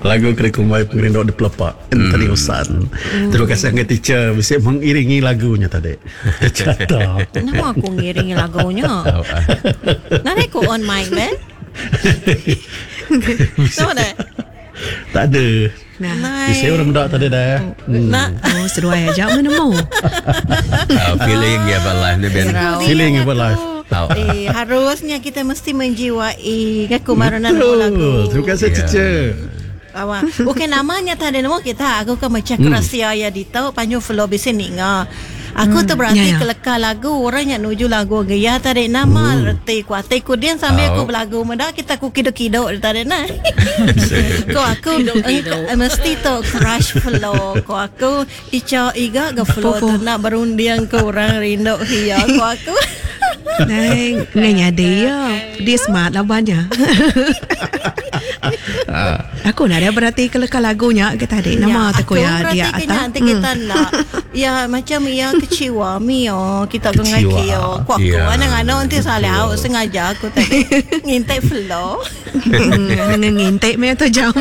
Lagu Kumai Pengerindok di Pelepak Tadi Usan. Terima kasih Angga Teacher bisa mengiringi lagunya tadi. Cata. Kenapa aku ngiringi lagunya? Nanti aku on mic man. Sama dah. Tak ada. Saya orang muda tak ada dah. Oh, seru aja mana mau. Feeling ya live ni ben. Feeling about life. Harusnya kita mesti menjiwai kekumarunan lagu. Terima kasih Teacher. Bukan namanya tadi nama kita. Aku kan macam kerasia ya ditau panjang flow bisa ninga. Aku tu berarti kelekar lagu orang yang nuju lagu gaya tadi nama reti kuati kudian sambil aku berlagu muda kita ku kido-kido tadi nah. Ko aku mesti tu crush flow. Ko aku iga ke flow tu nak berundian ke orang rindu hiya. Ko aku Nganya dia smart lah banyak. Aku nak dia berarti kelekar lagunya kita tadi nama aku ya dia atas. Nanti kita nak ya macam ya kecewa mio kita gengaki yo. Ku aku anak-anak nanti salah aku sengaja aku tadi ngintai flow. Ngintai me tu jam.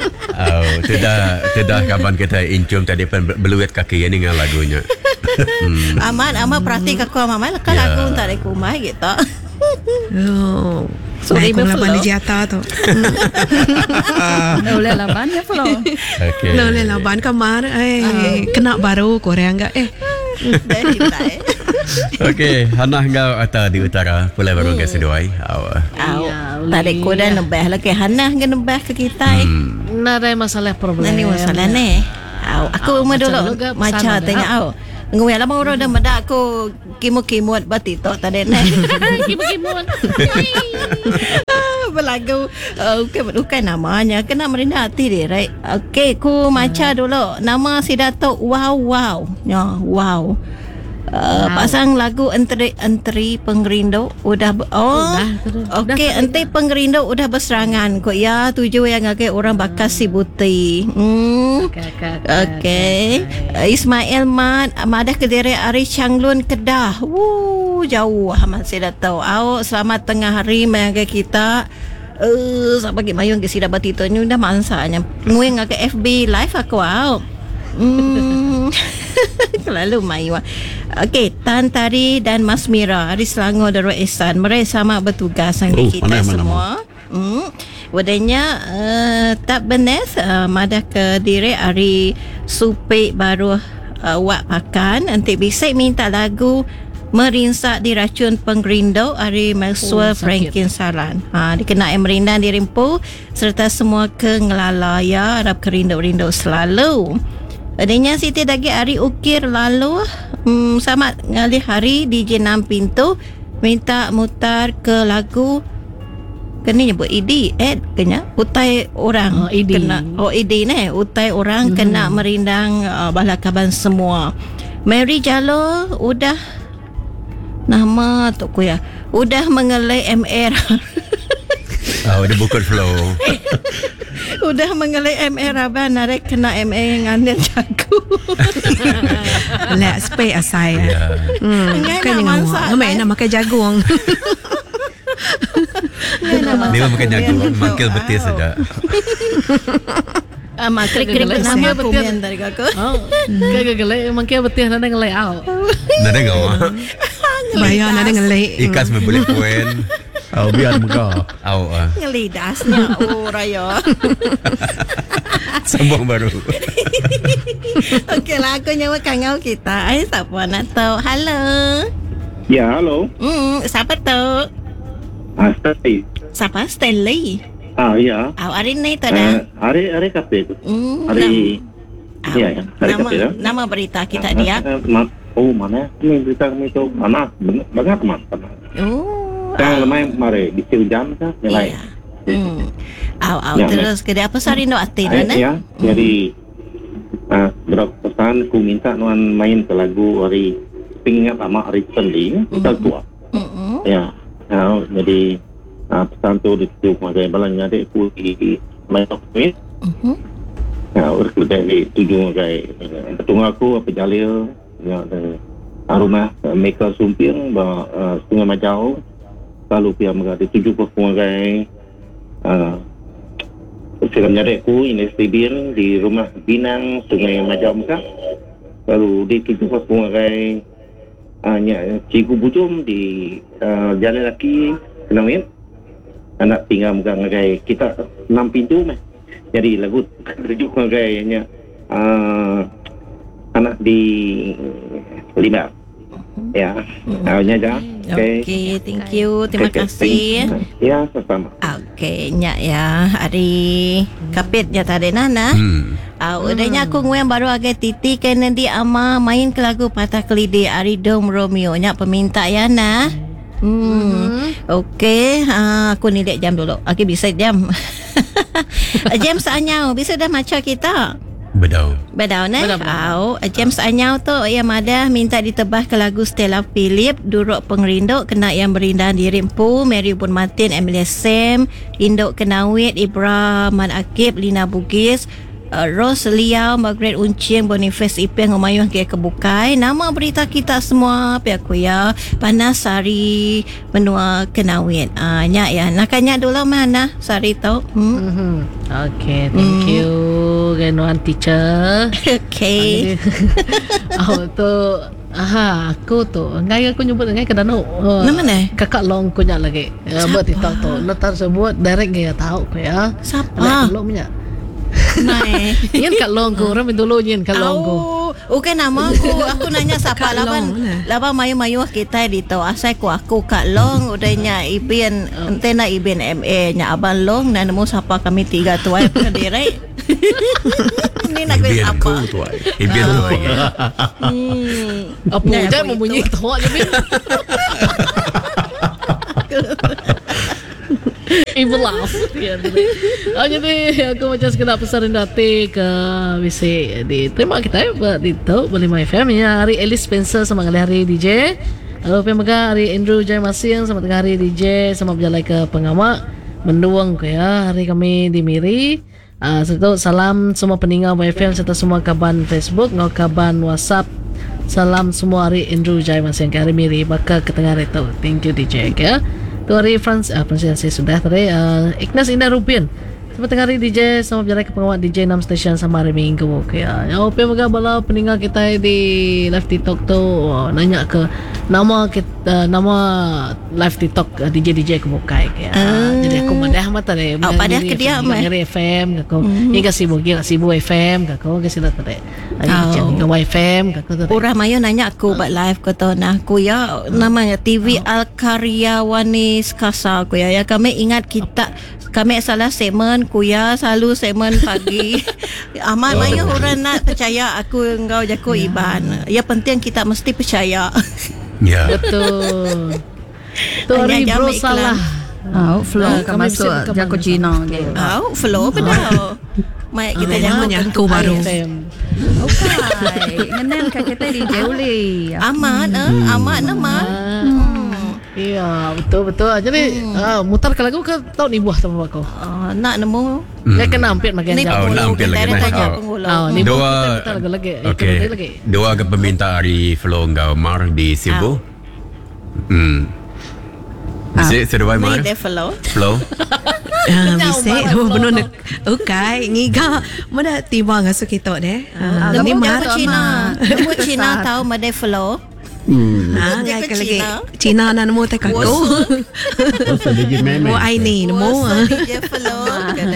Tidak kapan kita incum tadi beluet kaki ini dengan lagunya. Aman perhati aku mama kan lagu tak ada kumai gitu. Oh. Sorry aku laban di jata tu. Boleh laban ya flow. Okay. Boleh laban kamar. Kena baru Korea enggak Okay, Hana engkau atau di utara Pulau Baru ke Seduai. Tarik kuda nebah lagi Hana ke nebah ke kita. Nada masalah problem. Nani masalah ni. Aku umur dulu macam tengok au. Ngui lah orang dah medak aku kimut-kimut batito tadi ni. Kimut-kimut. Berlagu bukan namanya kena merendah hati dia right. Okey ku macam dulu nama si Datuk wow ya wow. Pasang lagu enteri Penggerindo udah okey enteri Penggerindo udah berserangan kok ya tuju yang agak orang bakas si buti. Okey Ismail Madah Kediri Ari Changlun Kedah. Jauh amat saya dah tahu. Selamat tengah hari mengagai kita. Sampai bagi mayung ke sida batito ni dah mansanya. Nguing ke FB live aku Lalu mayu. Okey, Tan Tari dan Mas Mira dari Selangor Darul Ihsan. Mereka sama bertugas dengan kita semua. Wadanya tak benes Madah Kediri Ari Supik baru wak pakan. Nanti bisa minta lagu Merinsak Diracun Penggerindo Ari Maxwell Franklin Salan. Dikenai merindan dirimpu serta semua kengelalaya harap kerindu-rindu selalu. Adanya Siti Dagi Ari Ukir lalu sama ngalih hari DJ 6 Pintu minta mutar ke lagu kena nyebut ID kena utai orang kena ID ni utai orang kena merindang balakaban semua. Mary Jalo udah nama tu ku ya udah mengelai MR. Udah bukan flow. Udah mengelai MR abang narik kena MR yang anda jago. Let's pay aside. Kan nak masak. Nak makan jagung. Dia makan jagung mangkil betis saja. Krik-krik nama komen dari kakak. Gagal mangkil betis nada ngelai out. Nada ngau. Bayar nada ngelai. Ikas boleh poin. Biar megah. Ngelidasnya raya. Sambung baru. Okey lah aku nyawa kangau kita. Siapa nak tahu? Halo. Ya, halo. Siapa tu? Stanley. Siapa? Stanley. Ya. Hari ni tu dah. Hari kafe tu. Hari. Ya, hari kafe dah. Nama berita kita dia. Mana? Ini berita kami tu panas. Banyak panas. Kan lemai mari di hujan kan nilai. Terus kedai apa sari no ati mana? Ya, jadi berapa pesan ku minta nuan main ke lagu hari pingat sama hari Sendi kita tua. Ya, jadi pesan tu dituju magai balanya dek ku di main okey. Urus dari tujuh magai ketung aku apa jalil ya rumah mereka sumping Sungai Majau lalu pihak mereka dituju ke pengagai Saya menyarik ku ini stadium di rumah Binang Sungai Majam kah. Lalu di tujuh pas pengarai Cikgu Bujum di Jalan Laki Kenawin. Anak tinggal mengarai kita 6 pintu meh. Jadi lagu rujuk mengarai anak di 5. Ya, awalnya dah. Okey, thank you. Terima kasih. Ya, sama. Okey, nyak ya. Hari kapit ya tadi nana. Udahnya aku nguen baru agak titi kena di ama main ke lagu Patah Kelidi Ari Dom Romeo. Nyak peminta ya nah. Okey, aku ni dek jam dulu. Okey, bisa jam. Jam seanyau. Bisa dah macam kita. Bedau James Anyau tu yang ada minta ditebah ke lagu Stella Philip, Duruk Pengerinduk, Kena Yang Berindah Dirimpu, Mary Bun Martin, Emilia Sam, Induk Kenawit, Ibra Man Akib, Lina Bugis, Rose Liao, Margaret Uncing, Boniface Ipeng, Humayun Kebukai. Nama berita kita semua pihak kuya Panas Sari Benua Kenawit. Nyak ya, nakanya dulu mana Sari tau. Okay, thank you Genuan teacher. Okay. Aku tu ngai aku nyebut ngai kedano. Nama mana? Kakak long kunya lagi. Buat TikTok tu. Letar sebut direct gaya tahu ko ya. Siapa? Long punya. Nai. Yen kat long ko, orang dulu yen kat long ko. Bukan nama aku nanya siapa laban mayu-mayu kita di tu asai aku kat long udahnya ibin entena ibin MA nya abang long dan nemu siapa kami 3 tuai pendiri. Ni nak kau apa? Ibin tuai. Apa je membunyi tawa je bin. Evil laugh. Jadi aku macam sekedar pesan rendati ke WC di terima kita buat di tu boleh My FM ya hari Alice Spencer sama hari DJ. Lalu pemaga hari Andrew Jai Masing sama tengah hari DJ sama berjalan ke pengamak menduang ke ya hari kami di Miri. Serta salam semua peninggal My FM serta semua kaban Facebook ngau kaban WhatsApp. Salam semua hari Andrew Jai Masing ke hari Miri bakal ke tengah hari tu. Thank you DJ ya. Tu hari pronunciasi sudah tadi Ignas Indah Rupian sama tengah hari DJ sama berjalan ke pengawal DJ 6 stesen sama hari Minggu. Okay, yang open juga bala peninggal kita di live TikTok tu nanya ke nama kita nama live TikTok DJ kebukai ya. Jadi aku madah mata deh. Pada ke dia mah ngeri FM aku. Ini kasih FM aku kasih tadi. Ke FM aku tadi. Orang mayo nanya aku buat live ke tu nah aku ya namanya TV Al Karyawani Skasa aku ya kami ingat kita kami salah segmen kuya selalu segmen pagi. Amat mayo orang nak percaya aku engkau jago Iban. Ya penting kita mesti percaya. Ya. Betul. Tu hari bro salah. Flow kan masuk jago Cina ke. Flow betul. Mai kita jangan nyanku baru. Okay. Ngenel kat kita DJ boleh. Amat nama. Iya, betul. Jadi mutar ke lagu ke tahun ni buah sama aku. Nak nemu. Dia kena hampir makan jam. Hampir lagi Ni dua lagi. Okey. Dua ke peminta hari Flow Ngau Mar di Sibu. Bisa sedoi Mar. Ni Flow. Bisa benar nak okay ngiga mana tiba ngasuh kita deh. Ni Nemu Cina tahu made Flow. Dia lagi Cina nak nemu tak aku. Mau ini nemu. DJ Flow.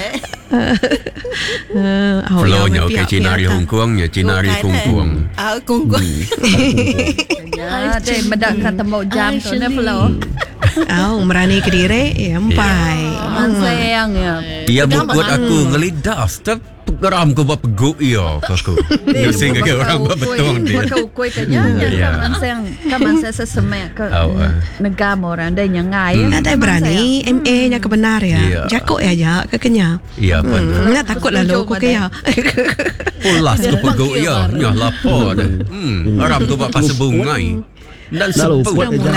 Flow nya okey Cina di Hong Kong ya Cina di Hong Kong. Kong. Ya, deh medak kata mau jam tu ne Flow. Merani ke diri empai. Sayang ya. Dia buat aku ngelidas geram ko buat peguk ya aku. Dia sehingga ke orang buat betul dia. Kau kuih kanya kaman saya sesemek ke negara orang dia nyangai. Ada berani MA nya kebenar ya. Jakok ya kekenya. Ya betul. Nak takut lalu aku kaya. Pulas ke peguk ya. Nya lapor dah. Orang tu buat pasal bungai. Dan sebut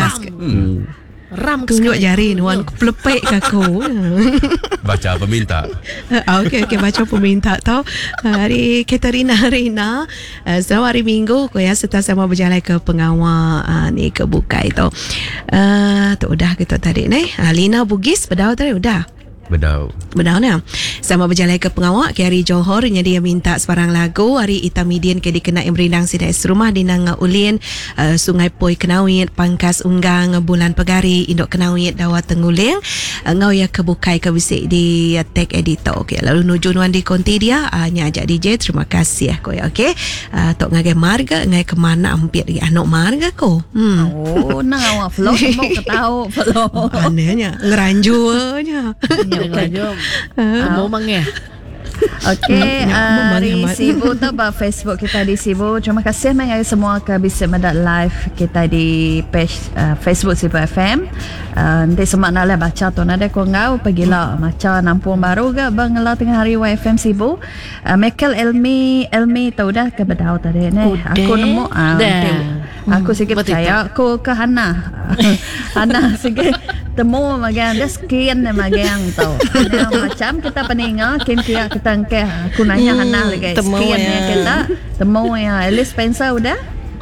Ram tunjuk jari nuan pelepek aku. Baca peminta. Okey baca peminta tau. Hari Katerina Rina selamat hari Minggu ko ya serta sama berjalan ke pengawal ni ke Bukai tu. Tu udah kita tadi ni. Lina Bugis pedau tadi udah. Bedau. Benar ni. Sama berjalan ke pengawak ke hari Johor nya dia minta sebarang lagu hari Itamidin ke dikenai berindang sidai serumah di nang ulin Sungai Poi Kenawit Pangkas Unggang Bulan Pegari Indok Kenawit Dawa Tenguling ngau ya kebukai ke bisik di tag editor. Okey, lalu nuju nuan di konti dia nya ajak DJ. Terima kasih ko ya. Okey. Tok ngagai marga ngai ke mana ampir di anak marga ko. Oh, nang awak flow mau ketahu flow. Anehnya ngeranjunya. Jom. Mau mangnya. Okey, hari Sibu tu bah Facebook kita di Sibu. Terima kasih mengenai semua ke bisa mendat live kita di page Facebook Sibu FM. Nanti semua nak baca tu nada ko ngau pergilah macam Nampung Baru ke bangla tengah hari YFM Sibu. Michael Elmi tahu dah ke Bedau tadi ni. Aku nemu aku sikit percaya aku ke Hana. Hana sikit temu magang dia sekian dia magang tau. Macam kita peninga kita ke aku nanya Hana lagi sekian ya kita temu ya Alice Spencer udah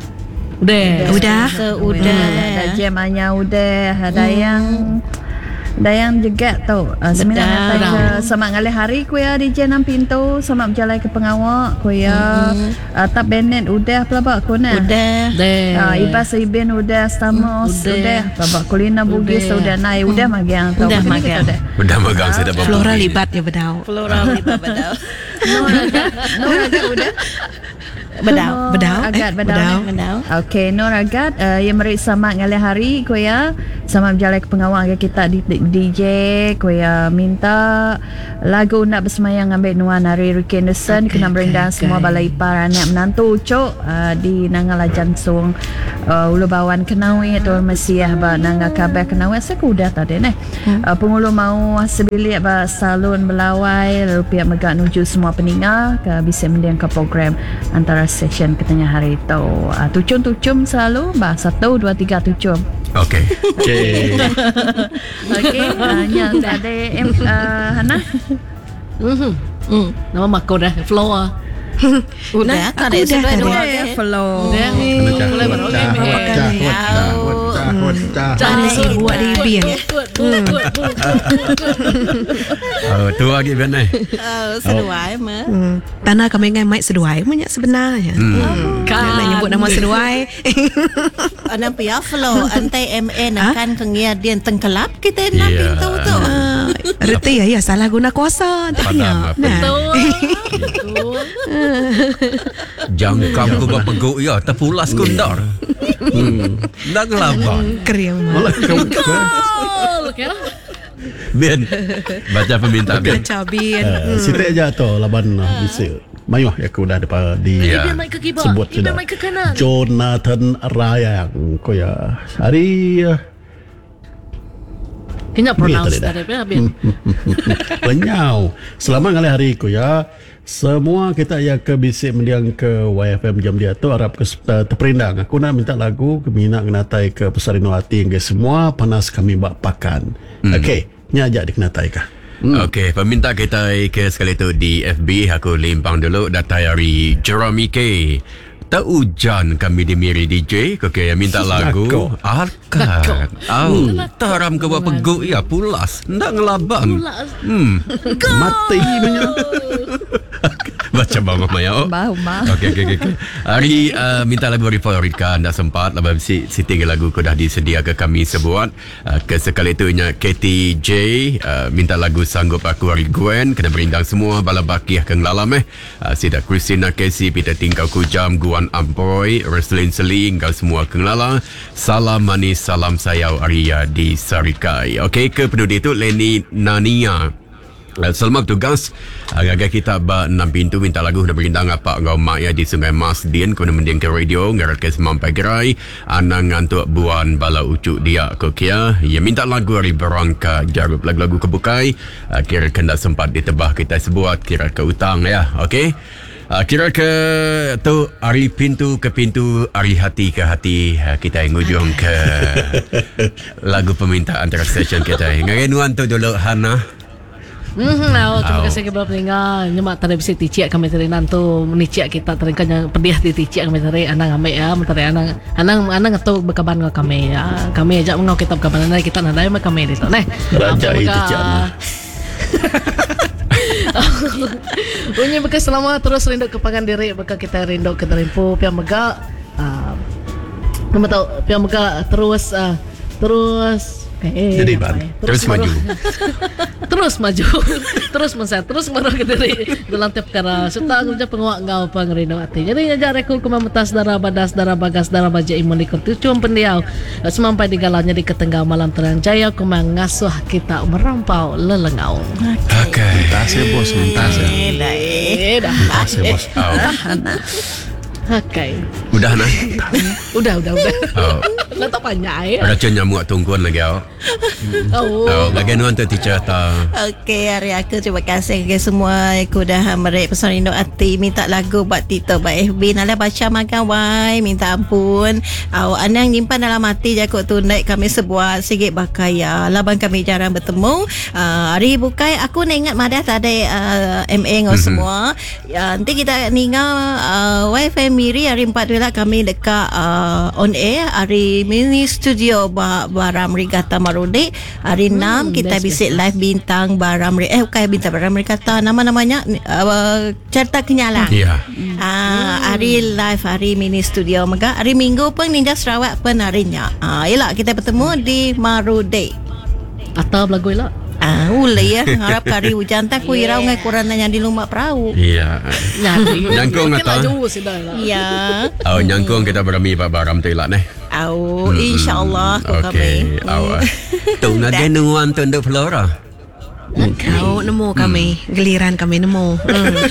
ada jamanya udah ada yang juga tau sebenarnya sama ngalih hari ku ya di Jenam Pintu sama berjalan ke pengawak ku ya tak Bennett udah pelabak ku na Ibas Ibin udah Stamos udah pelabak kulina Bugis udah naik udah magang tau udah magang saya dapat Flora libat ya Bedau Nur Agat udah Bedau. Okey, Nur Agat yang merit sama ngalih hari ku ya sama berjalan ke pengawal kita di DJ ku ya minta lagu nak bersemayang ambil nuan hari Ricky Anderson kena berendang semua balai ipar anak menantu ucuk di Nangala Jansung Ulu Bawan Kenawit tu Mesiah ba nanga kabar Kenawit saya kuda tadi ni pengulu mau sebilik ba salon belawai lalu pihak megak nuju semua peninga ke bisa mendiang ke program antara session ketengah hari tu tucum selalu bah 1, 2, 3 tucum. Okey. Nya ada Hana. Nama mako dah flow Udah tak ada sudah flow. Boleh baru Jangan buat di bin. Tu lagi benar. Seduai mah. Tanah kami ngai mic seduai banyak sebenarnya. Nak nyebut nama seduai. Anak pia flow antai MA nakan kengia dia tengkelap kita nak pintu tu. Reti ya salah guna kuasa tanya. Jangkam ku berpeguk ya terpulas kundar. Nak ngelabang. Keriang. Ben baca permintaan Ben. Baca bin. Situ aja tu laban bisa. Mayuh ya aku dah dapat di sebut sudah. Jonathan Rayang ko ya. Hari kena pronounce tadi Ben. Lenyau. Selamat ngalih hari ko ya. Semua kita yang ke bisik mendiang ke YFM jam dia tu harap ke terperindang. Aku nak minta lagu ke minat kenatai ke Pesarinuati ke semua panas kami bak pakan. Okey, nyajak dikenatai kah? Okey, peminta kita ke sekali tu di FB aku limpang dulu datai hari Jeremy K. Tak hujan kami di Miri DJ okey minta lagu Arkan. Taram ke buat peguk ya pulas. Ndak ngelabang. Mati banyak. Baca bang Maya. Okey. Hari minta lagu Rifa anda sempat lepas Siti lagu ku dah disedia ke kami sebuat ke sekali tu nya KTJ minta lagu Sanggup Aku Hari Gwen kena berindang semua bala bakih ke ngelalam Sida Christina Casey Peter Tingkau Kujam Guan Ampoy Reslin Seling kau semua ke ngelala salam manis salam sayau Arya di Sarikai. Okey ke penduduk itu Leni Nania Selamat tugas agak kita ba 6 pintu minta lagu dah berindang apa ngau mak ya di Sungai Mas Dian kena mendiang ke radio ngarat ke semampai gerai anang ngantuk buan bala ucuk dia kokia ya minta lagu hari berangka jarub lagu-lagu kebukai kira kena sempat ditebah kita sebuat kira ke utang ya okey. Kira ke tu hari pintu ke pintu hari hati ke hati kita ngujung ke lagu permintaan antara session kita ngarenuan tu dulu Hana. Terima kasih kepada pendengar. Nyemak tadi bisa ticiak kami tadi nantu meniciak kita terengkanya pediah di ticiak kami tadi anang ame ya mentari anang atau berkabar dengan kami ya kami ajak mengau kita berkabar nanti kita nadai mak kami itu neh raja itu Bunyi bekas selama terus rindu ke Pangan Diri, bekas kita rindu ke Terimpu Piang Megak. Nama tahu Piang Megak terus Jadi terus maju. Terus maju. Terus menset. Terus marah ke diri dalam tiap perkara. Serta kerja penguak ngau pengerino hati. Jadi ngajak rekul kumamutas darah badas darah bagas darah baja imun dikurti cuam pendiau. Semampai di galanya di ketenggau malam terang jaya kumangasuh kita merampau lelengau. Okey. Tasya bos, tasya. Dah. Tasya bos. Okay. Udah nah. Udah. Oh. Lah tak banyak ya. Ada cun nyamuk tungkuan lagi awak. Oh, bagaimana tu teacher ta? Okey, hari aku terima kasih ke semua aku dah merek pesan rindu hati minta lagu buat Tito buat FB nala baca makan wai minta ampun. Anang nyimpan dalam hati jakut tunai kami sebuah sikit bakaya. Labang kami jarang bertemu. Hari bukai aku nak ingat madah tadi MA ngau semua. Nanti kita ningal wifi Miri hari 4 bila kami dekat on air hari mini studio Baram Rigata Marudi. Hari 6 kita bisik live bintang Baram bintang Baram Rigata nama-namanya Cerita Kenyalang. Ya. Hari live hari mini studio Mega. Hari Minggu pun Ninja Sarawak pun harinya. Yalah kita bertemu di Marudi. Atau belagu elak. Ulai ya. Harap kari hujan tak ku irau ngai kurang nanya di lumak perahu. Iya. Nyangkung atau? Ya. Nyangkung kita berami Pak Baram tu elak neh. InsyaAllah aku kami. Tu nak genuan tu untuk Flora. Kau nemu kami, geliran kami nemu.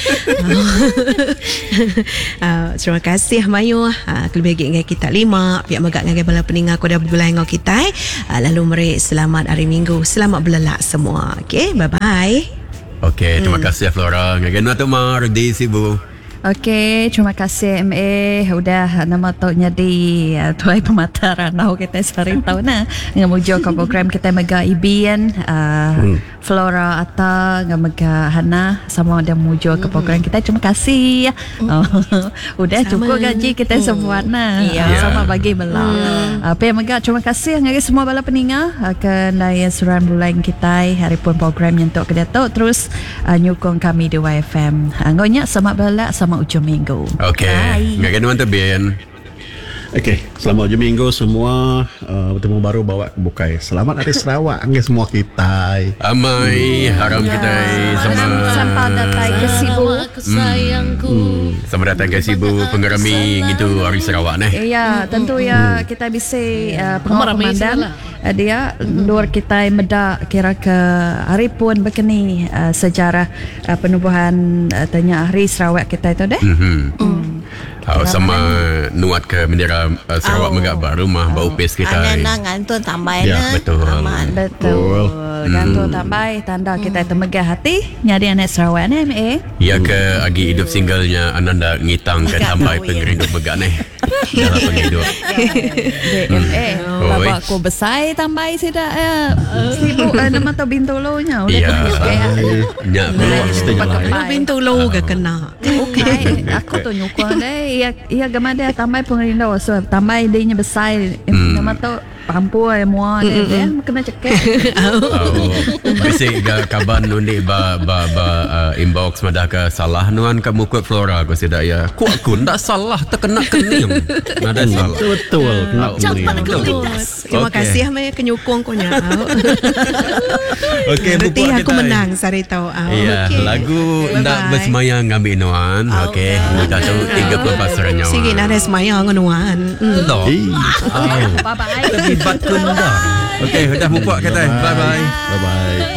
Terima kasih Mayu. Lebih lagi dengan kita 5 pihak megak dengan bala peningat aku dah berbelai dengan kita. Lalu mari selamat hari Minggu, selamat belelak semua. Okey, bye bye. Okey, terima kasih Flora. Ngageno tu mar di Sibu. Okey, terima kasih MA. Udah nama taunya di Tuai Pemata Ranau kita sehari tahun nah. Ngamujo ke program kita mega Ibian Flora Ata ngamega Hana sama ada mujo ke program kita. Terima kasih. Udah sama. Cukup gaji kita semua nah. Sama bagi bela. Apa mega terima kasih ngari semua bala peningat akan daya suran bulan kita hari pun program yang tok kedatok terus nyukung kami di YFM. Ngonya sama bala sama ujung minggu. Okey. Ngak kena Ben. Okey, selamat ujung minggu semua. Bertemu baru bawa ke bukai. Selamat hari Sarawak angge semua kita. Amai haram kita sampai datang ke Sibu. Sayangku. Sama datang ke Sibu penggerami gitu hari Sarawak neh. Ya, tentu ya kita bisa pengalaman dia luar kita meda kira ke hari pun begini sejarah penubuhan tanya hari Sarawak kita itu deh. Sama nuat ke bendera Sarawak megak baru mah bau pes kita. Ada ngantung tambah ya, betul. Betul. Gantung tambah tanda kita temegah hati nyari anak Sarawak ni MA. Ya ke agi hidup singlenya Ananda ngitang ke tambah penghidup megak neh. Dalam penghidup. MA. Bapa aku besar tambah sudah sibuk nama tu Bintolonya. Ya. Ya. Bintolo ke kena. Okey, aku tu nyukung deh. Ia gamada tambah pengerindau so tambah idenya besar nama tu pampu semua dia kena cekek. Bisik kaban nundi ba inbox madah ke salah nuan kamu kuat Flora aku sedak ya. Ku aku ndak salah terkena kening. Nada salah. Betul. Terima kasih Maya kenyukung ko nya. Okey, berarti aku menang sari tahu. Ya, lagu ndak bersemayang ngambil nuan. Okey, kita tahu 30 pasaran nyawa. Sige na res maya ngonuan. Bye bye. Lebih bat kunda. Okey, dah muak kata. Bye bye. Bye bye.